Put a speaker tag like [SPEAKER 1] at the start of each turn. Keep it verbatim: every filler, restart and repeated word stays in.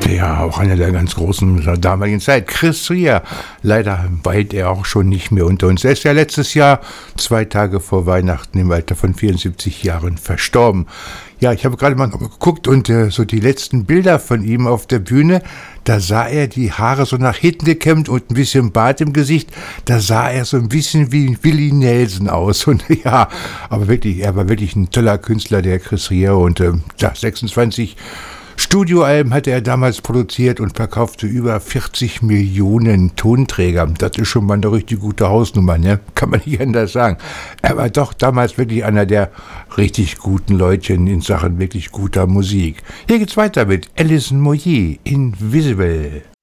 [SPEAKER 1] Ja, auch einer der ganz Großen der damaligen Zeit. Chris Rea. Leider weilt er auch schon nicht mehr unter uns. Er ist ja letztes Jahr, zwei Tage vor Weihnachten, im Alter von vierundsiebzig Jahren verstorben. Ja, ich habe gerade mal geguckt und äh, so die letzten Bilder von ihm auf der Bühne, da sah er die Haare so nach hinten gekämmt und ein bisschen Bart im Gesicht. Da sah er so ein bisschen wie Willie Nelson aus. Und ja, aber wirklich, er war wirklich ein toller Künstler, der Chris Rea. Und äh, ja, sechsundzwanzig Studioalben hatte er damals produziert und verkaufte über vierzig Millionen Tonträger. Das ist schon mal eine richtig gute Hausnummer, ne? Kann man nicht anders sagen. Er war doch damals wirklich einer der richtig guten Leutchen in Sachen wirklich guter Musik. Hier geht's weiter mit Alison Moyet, Invisible.